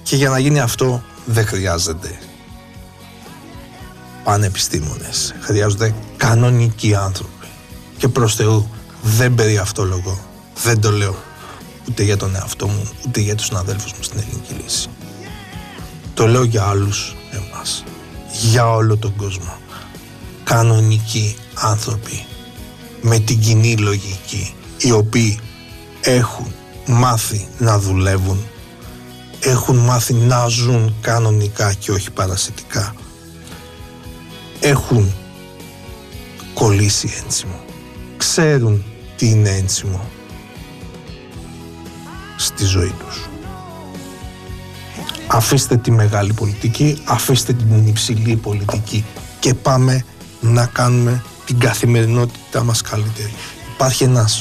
Και για να γίνει αυτό δεν χρειάζεται πανεπιστήμονες, χρειάζονται κανονικοί άνθρωποι. Και προς Θεού δεν περί αυτόλογο, δεν το λέω ούτε για τον εαυτό μου, ούτε για τους συναδέλφους μου στην Ελληνική Λύση. Το λέω για άλλους εμάς, για όλο τον κόσμο. Κανονικοί άνθρωποι με την κοινή λογική, οι οποίοι έχουν μάθει να δουλεύουν, έχουν μάθει να ζουν κανονικά και όχι παρασιτικά, έχουν κολλήσει έντσιμο, ξέρουν τι είναι έντσιμο στη ζωή τους. Αφήστε τη μεγάλη πολιτική, αφήστε την υψηλή πολιτική και πάμε να κάνουμε την καθημερινότητά μας καλύτερη. Υπάρχει ένας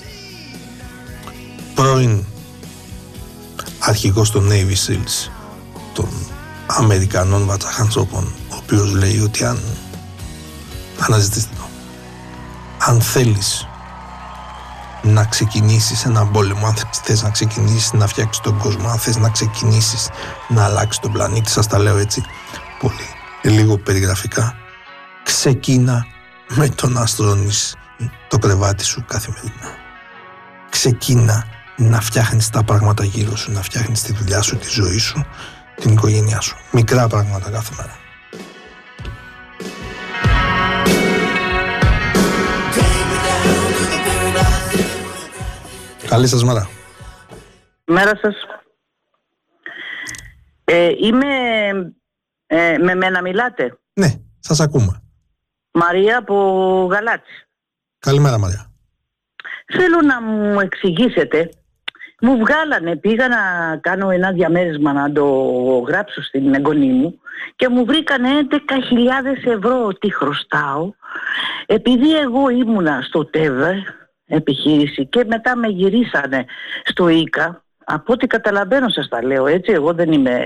πρώην αρχηγός των Navy Seals, των Αμερικανών βατραχανθρώπων, ο οποίος λέει ότι αναζητήστε το, αν θέλεις να ξεκινήσεις έναν πόλεμο, αν θες να ξεκινήσεις να φτιάξεις τον κόσμο, αν θες να ξεκινήσεις να αλλάξεις τον πλανήτη, σας τα λέω έτσι πολύ λίγο περιγραφικά, ξεκίνα με το να στρώνεις το κρεβάτι σου καθημερινά. Ξεκίνα να φτιάχνεις τα πράγματα γύρω σου, να φτιάχνεις τη δουλειά σου, τη ζωή σου, την οικογένειά σου. Μικρά πράγματα κάθε μέρα. Καλή σας μέρα. Μέρα σας. Είμαι... με μένα μιλάτε? Ναι, σας ακούμε. Μαρία από Γαλάτσι. Καλημέρα Μαρία. Θέλω να μου εξηγήσετε. Μου βγάλανε, πήγα να κάνω ένα διαμέρισμα να το γράψω στην εγγονή μου και μου βρήκανε 11.000 ευρώ τι χρωστάω, επειδή εγώ ήμουνα στο ΤΕΒΕ επιχείρηση και μετά με γυρίσανε στο ΙΚΑ. Από ό,τι καταλαβαίνω σας τα λέω έτσι, εγώ δεν είμαι...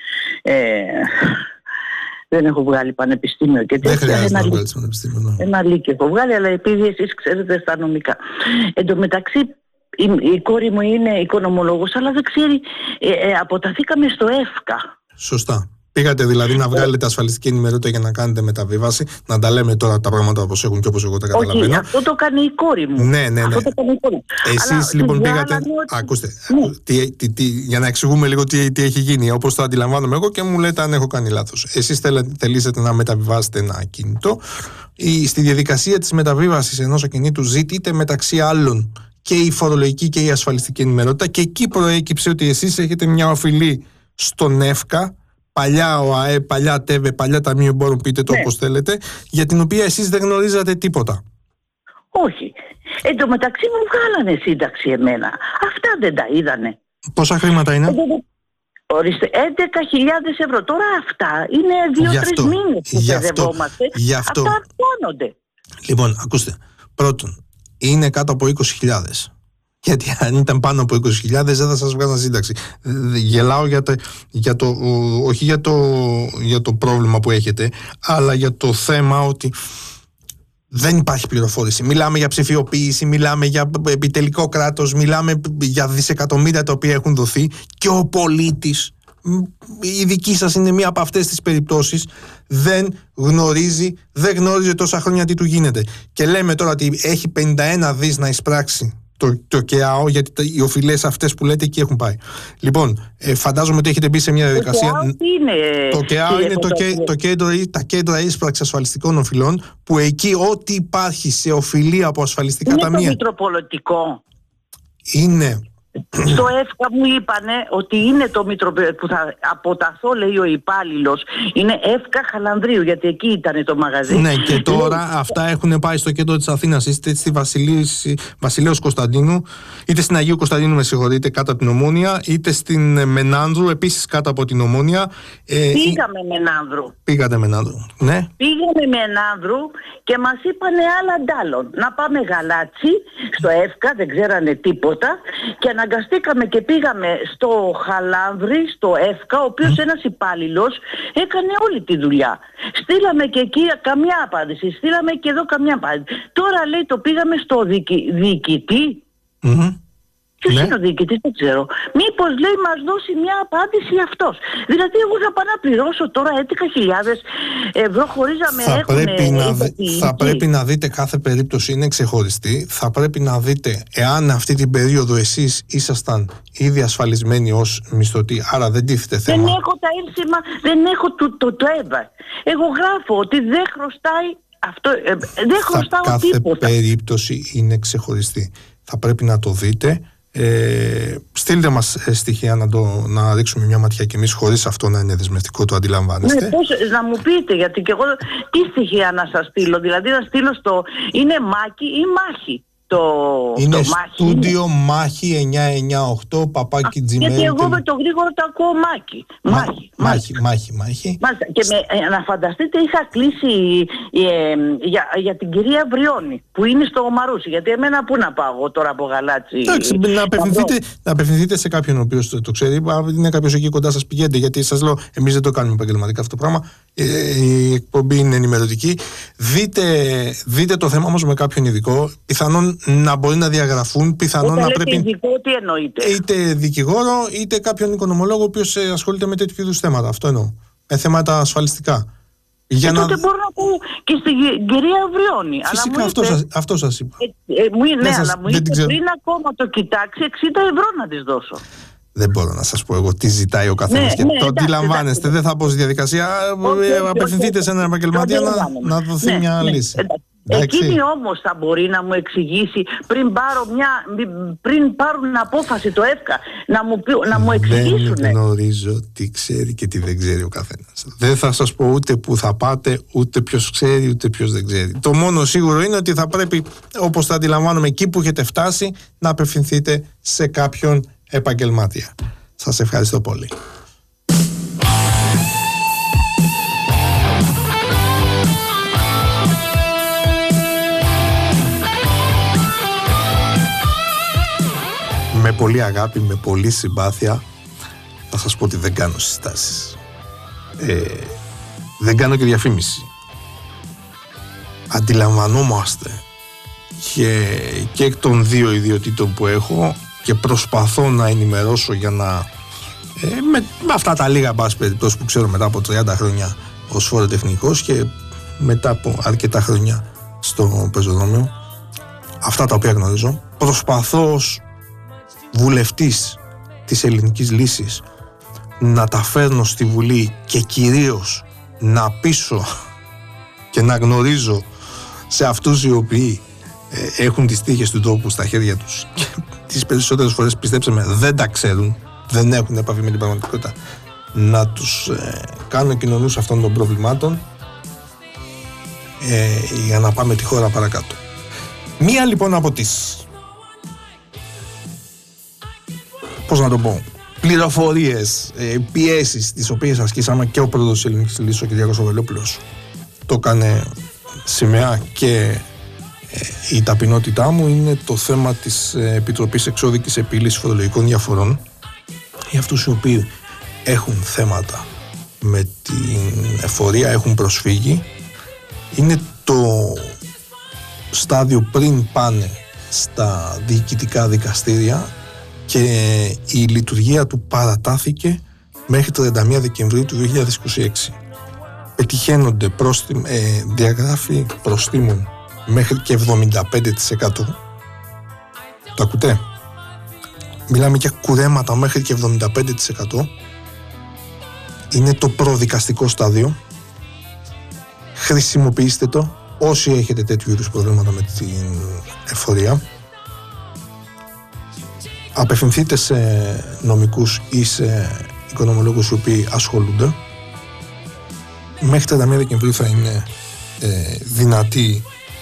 δεν έχω βγάλει πανεπιστήμιο και τέτοια. Δεν χρειάζεται να βγάλεις πανεπιστήμιο. Ναι. Ένα λύκειο έχω βγάλει, αλλά επειδή εσείς ξέρετε στα νομικά. Εν τω μεταξύ, η κόρη μου είναι οικονομολόγος, αλλά δεν ξέρει, αποταθήκαμε στο ΕΦΚΑ. Σωστά. Πήγατε δηλαδή να βγάλετε ασφαλιστική ενημερότητα για να κάνετε μεταβίβαση, να τα λέμε τώρα τα πράγματα όπως έχουν και όπως εγώ τα καταλαβαίνω. Όχι, αυτό το κάνει η κόρη μου. Ναι. Αυτό το κάνει η κόρη μου. Εσείς λοιπόν πήγατε, ακούστε, για να εξηγούμε λίγο τι έχει γίνει, όπως το αντιλαμβάνομαι εγώ και μου λέτε αν έχω κάνει λάθος. Εσείς θελήσετε να μεταβιβάσετε ένα ακίνητο. Στη διαδικασία της μεταβίβασης ενός ακινήτου ζητείτε μεταξύ άλλων και η φορολογική και η ασφαλιστική ενημερότητα και εκεί προέκυψε ότι εσείς έχετε μια οφειλή στον ΕΦΚΑ, παλιά ΟΑΕ, παλιά ΤΕΒΕ, παλιά Ταμείο Εμπόρων, πείτε το όπως θέλετε, για την οποία εσείς δεν γνωρίζατε τίποτα. Όχι. Εν τω μεταξύ μου βγάλανε σύνταξη εμένα. Αυτά δεν τα είδανε. Πόσα χρήματα είναι? Ορίστε, 11.000 ευρώ. Τώρα αυτά είναι 2-3 μήνες που παιδευόμαστε. Αυτά αρθώνονται. Λοιπόν, ακούστε. Πρώτον, είναι κάτω από 20.000. Γιατί αν ήταν πάνω από 20.000 δεν θα σας βγάζαν σύνταξη. Γελάω όχι για το πρόβλημα που έχετε, αλλά για το θέμα ότι δεν υπάρχει πληροφόρηση. Μιλάμε για ψηφιοποίηση, μιλάμε για επιτελικό κράτος, μιλάμε για δισεκατομμύρια τα οποία έχουν δοθεί και ο πολίτης, η δική σας είναι μία από αυτές τις περιπτώσεις, δεν γνώριζε τόσα χρόνια τι του γίνεται. Και λέμε τώρα ότι έχει 51 δις να εισπράξει το ΚΕΑΟ, γιατί οι οφειλές αυτές που λέτε εκεί έχουν πάει. Λοιπόν, φαντάζομαι ότι έχετε μπει σε μια διαδικασία. Το ΚΕΑΟ είναι τα κέντρα ίσπραξης ασφαλιστικών οφειλών, που εκεί ό,τι υπάρχει σε οφειλή από ασφαλιστικά ταμεία. Είναι το Μητροπολιτικό. Είναι. Στο ΕΦΚΑ μου είπανε ότι είναι το που θα αποταθώ, λέει ο υπάλληλος, είναι ΕΦΚΑ Χαλανδρίου, γιατί εκεί ήταν το μαγαζί. Ναι, και τώρα αυτά έχουν πάει στο κέντρο της Αθήνας, είτε στη Βασιλέως Κωνσταντίνου, είτε στην Αγίου Κωνσταντίνου, με συγχωρείτε, κάτω από την Ομόνια, είτε στην Μενάνδρου, επίσης κάτω από την Ομόνια. Πήγαμε Μενάνδρου. Πήγατε Μενάνδρου, ναι. Πήγαμε Μενάνδρου και μας είπανε άλλα ντάλλον. Να πάμε Γαλάτσι, στο ΕΦΚΑ, δεν ξέρανε τίποτα, και αναγκαστήκαμε και πήγαμε στο Χαλάνδρη, στο ΕΦΚΑ, ο οποίος ένας υπάλληλος έκανε όλη τη δουλειά. Στείλαμε και εκεί καμιά απάντηση, στείλαμε και εδώ καμιά απάντηση. Τώρα λέει το πήγαμε στο διοικητή. Ποιος Ναι. είναι ο διοικητής, δεν ξέρω. Μήπως λέει μας δώσει μια απάντηση αυτός. Δηλαδή εγώ θα πάω να πληρώσω τώρα 11.000 ευρώ χωρίς να με θα πρέπει να δείτε κάθε περίπτωση, είναι ξεχωριστή. Θα πρέπει να δείτε εάν αυτή την περίοδο εσείς ήσασταν ήδη ασφαλισμένοι ως μισθωτοί, άρα δεν τίθεται θέμα. Δεν έχω τα ένσημα, δεν έχω το ΕΒΑ. Εγώ γράφω ότι δεν χρωστάει αυτό, δεν χρωστάω τίποτα. Κάθε περίπτωση είναι ξεχωριστή. Θα πρέπει να το δείτε. Στείλτε μας στοιχεία να ρίξουμε μια ματιά κι εμείς, χωρίς αυτό να είναι δεσμευτικό, το αντιλαμβάνεστε. Ναι, να μου πείτε, γιατί και εγώ τι στοιχεία να σας στείλω, δηλαδή να στείλω είναι μάκι ή μάχη. Είναι στούντιο μάχη 998 παπάκι Gmail. Γιατί εγώ με το γρήγορο το ακούω μάχη. Μάχη. Και να φανταστείτε, είχα κλείσει για την κυρία Βριώνη που είναι στο Μαρούσι. Γιατί εμένα πού να πάω εγώ τώρα από Γαλάτσι. Εντάξει, να απευθυνθείτε σε κάποιον ο οποίος το ξέρει. Είναι κάποιος εκεί κοντά σας, πηγαίνετε. Γιατί σας λέω, εμείς δεν το κάνουμε επαγγελματικά αυτό το πράγμα. Η εκπομπή είναι ενημερωτική. Δείτε το θέμα όμως με κάποιον ειδικό. Πιθανόν να μπορεί να διαγραφούν, πιθανόν να πρέπει. Ειδικό, τι εννοείτε? Είτε δικηγόρο, είτε κάποιον οικονομολόγο ο οποίος ασχολείται με τέτοιου είδους θέματα. Αυτό εννοώ. Με θέματα ασφαλιστικά. Τότε μπορώ να πω και στην κυρία Βριώνη. Φυσικά, αυτό σας είπα. Αλλά μου είπε πριν ακόμα το κοιτάξει 60 ευρώ να της δώσω. Δεν μπορώ να σας πω εγώ τι ζητάει ο καθένας. Το αντιλαμβάνεστε, δεν θα πω στη διαδικασία. Απευθυνθείτε σε έναν επαγγελματία να δοθεί μια λύση. Εκείνη όμως θα μπορεί να μου εξηγήσει πριν πάρουν απόφαση το ΕΦΚΑ να μου εξηγήσουν. Δεν γνωρίζω τι ξέρει και τι δεν ξέρει ο καθένας. Δεν θα σας πω ούτε που θα πάτε, ούτε ποιος ξέρει, ούτε ποιος δεν ξέρει. Το μόνο σίγουρο είναι ότι θα πρέπει, όπως θα αντιλαμβάνομαι, εκεί που έχετε φτάσει, να απευθυνθείτε σε κάποιον επαγγελματία. Σας ευχαριστώ πολύ. Με πολύ αγάπη, με πολύ συμπάθεια θα σας πω ότι δεν κάνω συστάσεις. Δεν κάνω και διαφήμιση. Αντιλαμβανόμαστε και εκ των δύο ιδιωτήτων που έχω και προσπαθώ να ενημερώσω για να με αυτά τα λίγα πάση περιπτώσει που ξέρω μετά από 30 χρόνια ως φοροτεχνικός και μετά από αρκετά χρόνια στο πεζοδρόμιο, αυτά τα οποία γνωρίζω, προσπαθώ ως βουλευτής της ελληνικής λύσης να τα φέρνω στη Βουλή και κυρίως να πείσω και να γνωρίζω σε αυτούς οι οποίοι έχουν τις τύχες του τόπου στα χέρια τους και τις περισσότερες φορές, πιστέψτε με, δεν τα ξέρουν, δεν έχουν επαφή με την πραγματικότητα, να τους κάνω κοινωνούς αυτών των προβλημάτων για να πάμε τη χώρα παρακάτω. Μία λοιπόν από τις, πώς να το πω, πληροφορίες, πιέσεις τις οποίες ασκήσαμε και ο πρόεδρος της Ελληνικής Λύσης, ο Κυριάκος Βελόπουλος, το έκανε σημαία και η ταπεινότητά μου είναι το θέμα της Επιτροπής Εξώδικης Επίλυσης Φορολογικών Διαφορών για αυτούς οι οποίοι έχουν θέματα με την εφορία, έχουν προσφύγει. Είναι το στάδιο πριν πάνε στα διοικητικά δικαστήρια και η λειτουργία του παρατάθηκε μέχρι 31 Δεκεμβρίου του 2026. Πετυχαίνονται διαγράφη προστίμων μέχρι και 75%. Το ακούτε? Μιλάμε για κουρέματα μέχρι και 75%. Είναι το προδικαστικό στάδιο. Χρησιμοποιήστε το όσοι έχετε τέτοιου είδους προβλήματα με την εφορία. Απευθυνθείτε σε νομικούς ή σε οικονομολόγους οι οποίοι ασχολούνται. Μέχρι 31 Δεκεμβρίου θα είναι δυνατή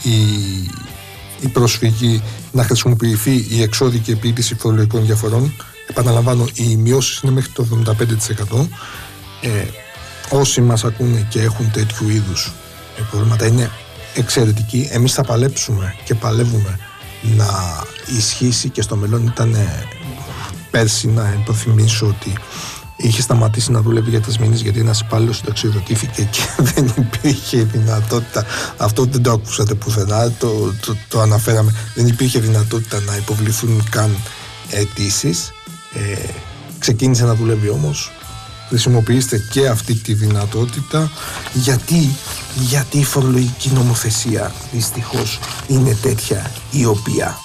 η προσφυγή να χρησιμοποιηθεί η εξώδικη επίλυση φορολογικών διαφορών. Επαναλαμβάνω, οι μειώσεις είναι μέχρι το 75%. Όσοι μας ακούνε και έχουν τέτοιου είδους προβλήματα είναι εξαιρετικοί. Εμείς θα παλέψουμε και παλεύουμε να ισχύσει και στο μέλλον. Ήταν πέρσι, να υποθυμίσω, ότι είχε σταματήσει να δουλεύει για τις μήνες γιατί ένας υπάλληλος συνταξιοδοτήθηκε και δεν υπήρχε δυνατότητα, αυτό δεν το ακούσατε πουθενά, το αναφέραμε, δεν υπήρχε δυνατότητα να υποβληθούν καν αιτήσεις. Ξεκίνησε να δουλεύει όμως. Χρησιμοποιήστε και αυτή τη δυνατότητα. Γιατί η φορολογική νομοθεσία δυστυχώς είναι τέτοια η οποία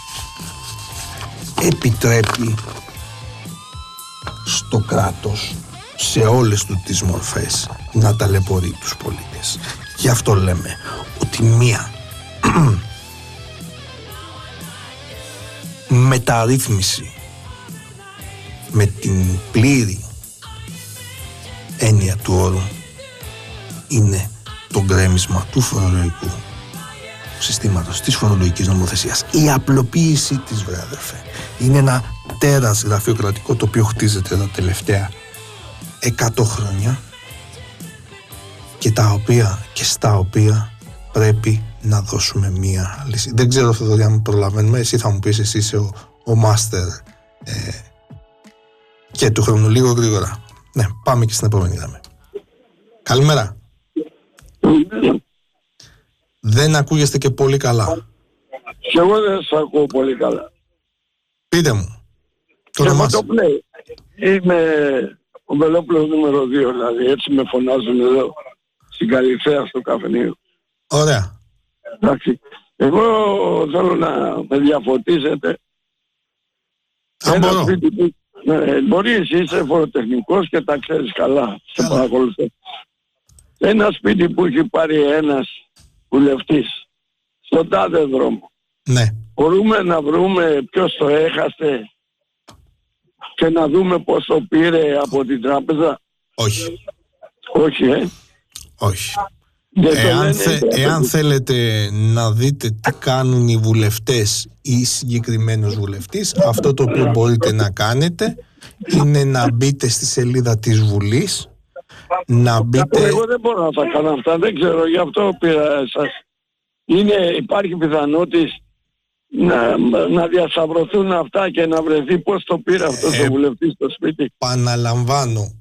επιτρέπει στο κράτος σε όλες του τις μορφές να ταλαιπωρεί τους πολίτες. Γι' αυτό λέμε ότι μία μεταρρύθμιση με την πλήρη έννοια του όρου είναι το γκρέμισμα του φορολογικού συστήματος, της φορολογικής νομοθεσίας. Η απλοποίηση της, βρε αδερφέ, είναι ένα τέρας γραφειοκρατικό το οποίο χτίζεται τα τελευταία 100 χρόνια και στα οποία πρέπει να δώσουμε μία λύση. Δεν ξέρω, Θοδωρή, αν προλαβαίνουμε. Εσύ θα μου πεις, εσύ είσαι ο μάστερ και του χρόνου. Λίγο γρήγορα. Ναι, πάμε και στην επόμενη γραμμή. Καλημέρα. Δεν ακούγεστε και πολύ καλά. Και εγώ δεν σας ακούω πολύ καλά. Πείτε μου. Το όνομά σας. Είμαι ο Βελόπουλος νούμερο 2, δηλαδή έτσι με φωνάζουν εδώ στην Καλυθέα στο καφενείο. Ωραία. Εντάξει. Εγώ θέλω να με διαφωτίσετε. Αν μπορώ. Μπορείς, είσαι φοροτεχνικός και τα ξέρεις καλά. Σε παρακολουθώ. Ένα σπίτι που έχει πάρει ένας βουλευτής στον τάδε δρόμο. Ναι. Μπορούμε να βρούμε ποιος το έχασε και να δούμε πώς το πήρε από την τράπεζα? Όχι. Όχι, Όχι. Εάν θέλετε να δείτε τι κάνουν οι βουλευτές ή συγκεκριμένος βουλευτής, αυτό το οποίο μπορείτε να κάνετε είναι να μπείτε στη σελίδα της Βουλής, να μπείτε... Εγώ δεν μπορώ να τα κάνω αυτά, δεν ξέρω, γι' αυτό πήρα εσάς. Υπάρχει πιθανότητα να διασταυρωθούν αυτά και να βρεθεί πώς το πήρε αυτός ο βουλευτής στο σπίτι? Παναλαμβάνω,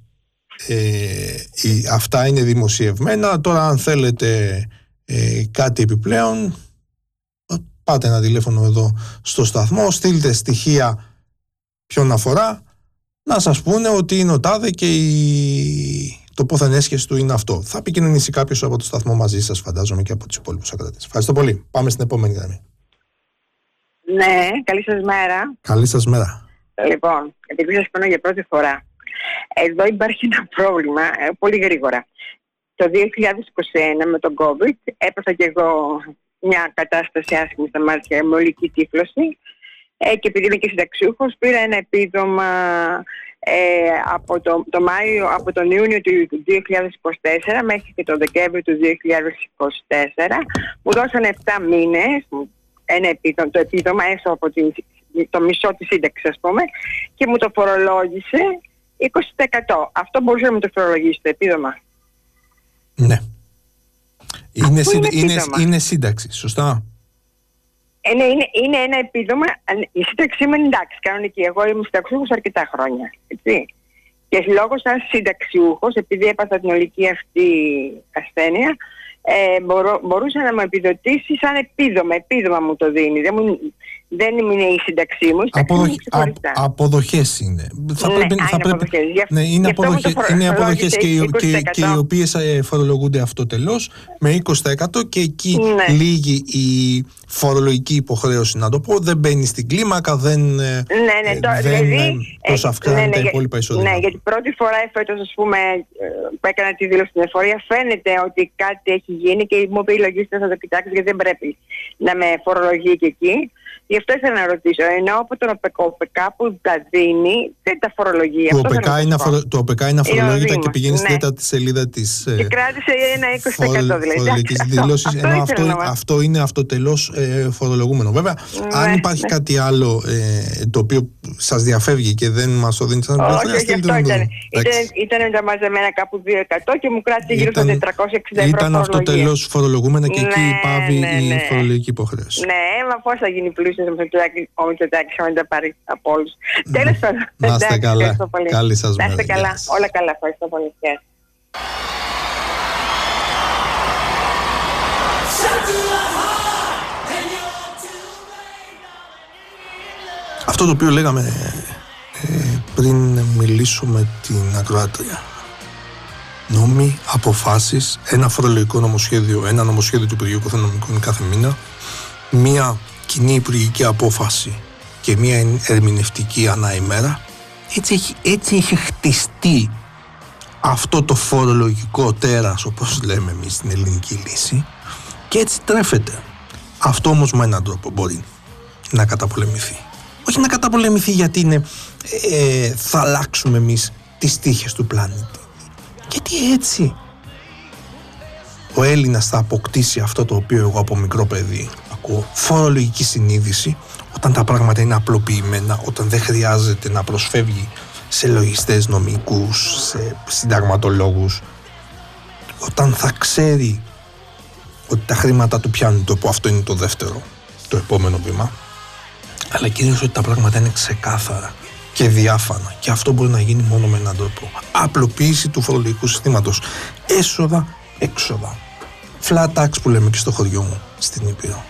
αυτά είναι δημοσιευμένα. Τώρα αν θέλετε κάτι επιπλέον, πάτε ένα τηλέφωνο εδώ στο σταθμό, στείλτε στοιχεία ποιον αφορά, να σας πούνε ότι είναι ο τάδε και το πόθεν έσχεση του είναι αυτό. Θα επικοινωνήσει κάποιος από το σταθμό μαζί σας, φαντάζομαι, και από τους υπόλοιπους ακροατές. Ευχαριστώ πολύ. Πάμε στην επόμενη γραμμή. Ναι, καλή σας μέρα. Καλή σας μέρα. Λοιπόν, επειδή σας παίρνω για πρώτη φορά, εδώ υπάρχει ένα πρόβλημα, πολύ γρήγορα. Το 2021 με τον COVID έπαθα και εγώ μια κατάσταση άσχημη στα μάτια με ολική τύφλωση και επειδή είμαι και συνταξιούχος πήρα ένα επίδομα από τον Ιούνιο του 2024 μέχρι και τον Δεκέμβριο του 2024. Μου δώσανε 7 μήνες το επίδομα έστω από το μισό της σύνταξης, ας πούμε, και μου το φορολόγησε 20%. Αυτό μπορούσε να μου το φορολογήσει το επίδομα? Ναι. Είναι σύνταξη, σωστά? Ναι, είναι ένα επίδομα. Η σύνταξή μου είναι εντάξει, κανονική. Εγώ είμαι συνταξιούχος αρκετά χρόνια. Έτσι. Και λόγω σαν συνταξιούχος, επειδή έπαθα την ολική αυτή ασθένεια, μπορούσε να μου επιδοτήσει σαν επίδομα. Επίδομα μου το δίνει. Δεν είναι η σύνταξή μου. Αποδοχές είναι. Είναι αποδοχές και οι οποίες φορολογούνται αυτοτελώς με 20% και εκεί λύγει η φορολογική υποχρέωση, να το πω. Δεν μπαίνει στην κλίμακα, δεν προσαυξάνει τα υπόλοιπα εισόδημα. Ναι, γιατί πρώτη φορά φέτος, ας πούμε, που έκανα τη δήλωση στην εφορία, φαίνεται ότι κάτι έχει γίνει και μου είπε η λογίστρια θα το κοιτάξει γιατί δεν πρέπει να με φορολογεί και εκεί. Γι' αυτό ήθελα να ρωτήσω, ενώ από τον ΟΠΕΚΑ που τα δίνει, δεν τα φορολογεί. Το ΟΠΕΚΑ είναι αφορολόγητα και πηγαίνει στην τέταρτη σελίδα της και κράτησε ένα 20% δηλαδή. Φορολογικής δηλώσης, ενώ αυτό είναι αυτοτελώς φορολογούμενο. Βέβαια, αν υπάρχει κάτι άλλο το οποίο σας διαφεύγει και δεν μας το δίνει σαν πληροφορία, στείλτε να το δούμε. Ήταν τα μαζεμένα κάπου 2% και μου κράτησε γύρω στα 460 ευρώ. Ήταν αυτοτελώς φορολογούμενα και εκεί πάβει η φορολογική υποχρέωση. Ναι, μα πώς θα γίνει πλούσιος ο Μητσοτάκης να τα πάρει από όλους. Τέλος πάντων. Να είστε καλά. Καλή σας μέρα. Να είστε καλά. Όλα καλά. Ευχαριστώ πολύ. αυτό το οποίο λέγαμε πριν μιλήσω με την ακροάτρια. Νόμοι, αποφάσεις, ένα φορολογικό νομοσχέδιο, ένα νομοσχέδιο του Υπουργείου Οικονομικών κάθε μήνα, μία κοινή υπουργική απόφαση και μία ερμηνευτική ανά ημέρα. Έτσι έχει χτιστεί αυτό το φορολογικό τέρας, όπως λέμε εμείς στην ελληνική λύση, και έτσι τρέφεται. Αυτό όμως με έναν τρόπο μπορεί να καταπολεμηθεί. Όχι να καταπολεμηθεί γιατί θα αλλάξουμε εμείς τις τύχες του πλανήτη. Γιατί έτσι ο Έλληνας θα αποκτήσει αυτό το οποίο εγώ από μικρό παιδί ακούω, φορολογική συνείδηση, όταν τα πράγματα είναι απλοποιημένα, όταν δεν χρειάζεται να προσφεύγει σε λογιστές νομικούς, σε συνταγματολόγους, όταν θα ξέρει ότι τα χρήματα του πιάνουν το που αυτό είναι το δεύτερο, το επόμενο βήμα, αλλά κυρίως ότι τα πράγματα είναι ξεκάθαρα και διάφανα, και αυτό μπορεί να γίνει μόνο με έναν τρόπο. Απλοποίηση του φορολογικού συστήματος. Έσοδα, έξοδα. Flat tax που λέμε και στο χωριό μου στην Ήπειρο.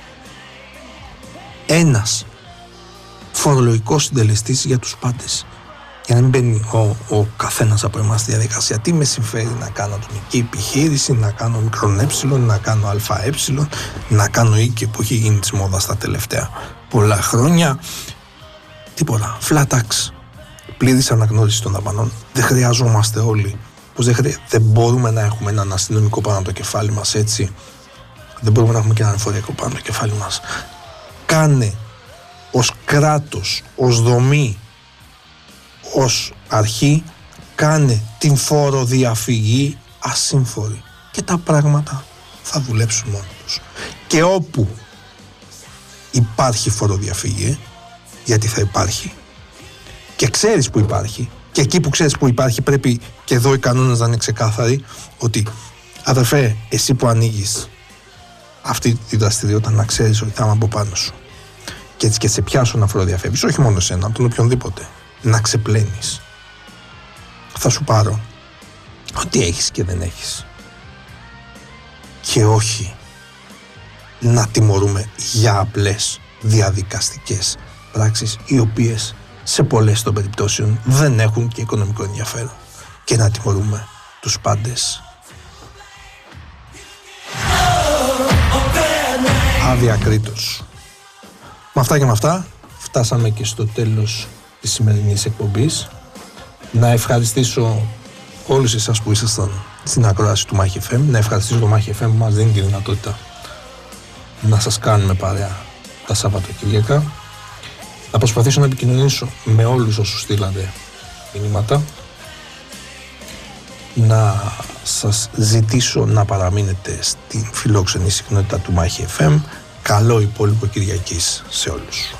Ένας φορολογικός συντελεστής για τους πάντες. Για να μην μπαίνει ο καθένας από εμάς στη διαδικασία. Τι με συμφέρει να κάνω ατομική επιχείρηση, να κάνω μικρόν να κάνω ΑΕ, να κάνω οίκη που έχει γίνει της μόδας τα τελευταία πολλά χρόνια. Τίποτα. Flat tax. Πλήρης αναγνώριση των δαπανών. Δεν χρειαζόμαστε όλοι. Δεν μπορούμε να έχουμε έναν αστυνομικό πάνω από το κεφάλι μας, έτσι. Δεν μπορούμε να έχουμε και έναν εφοριακό πάνω από το κεφάλι μας. Κάνε ως κράτος, ως δομή, ως αρχή, κάνε την φοροδιαφυγή ασύμφορη και τα πράγματα θα δουλέψουν μόνο τους. Και όπου υπάρχει φοροδιαφυγή, γιατί θα υπάρχει, και ξέρεις που υπάρχει, και εκεί που ξέρεις που υπάρχει πρέπει και εδώ οι κανόνες να είναι ξεκάθαροι, ότι αδερφέ, εσύ που ανοίγεις αυτή τη δραστηριότητα, να ξέρεις ότι θα είμαι από πάνω σου, και έτσι και σε πιάσω να φοροδιαφεύγεις, όχι μόνο εσένα, από τον οποιονδήποτε, να ξεπλένεις, θα σου πάρω ό,τι έχεις και δεν έχεις, και όχι να τιμωρούμε για απλές διαδικαστικές πράξεις, οι οποίες σε πολλές των περιπτώσεων δεν έχουν και οικονομικό ενδιαφέρον, και να τιμωρούμε τους πάντες αδιακρίτως. Με αυτά και με αυτά φτάσαμε και στο τέλος της σημερινής εκπομπής. Να ευχαριστήσω όλους εσάς που ήσασταν στην ακρόαση του Μάχη FM, να ευχαριστήσω το Μάχη FM που μας δίνει τη δυνατότητα να σας κάνουμε παρέα τα Σαββατοκύριακα. Θα προσπαθήσω να επικοινωνήσω με όλους όσους στείλατε μηνύματα, να σας ζητήσω να παραμείνετε στην φιλόξενη συχνότητα του Μάχη FM. Καλό υπόλοιπο Κυριακής σε όλους.